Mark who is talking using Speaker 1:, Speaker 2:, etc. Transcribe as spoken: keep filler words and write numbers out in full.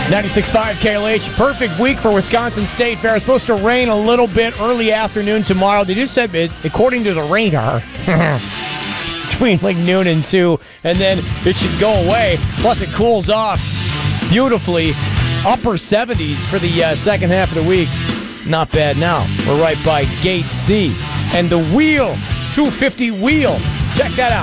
Speaker 1: ninety-six point five K L H, perfect week for Wisconsin State Bears. Supposed to rain a little bit early afternoon tomorrow. They just said, it, according to the radar, between like noon and two, and then it should go away. Plus, it cools off beautifully. Upper seventies for the uh, second half of the week. Not bad now. We're right by Gate C. And the Wheel, two fifty Wheel. Check that out.